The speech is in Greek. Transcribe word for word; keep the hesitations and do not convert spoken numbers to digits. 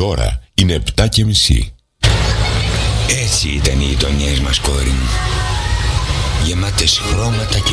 ώρα είναι επτά και μισή. Έτσι ήταν οι γειτονιές μας, κόρη μου. Γεμάτες χρώματα και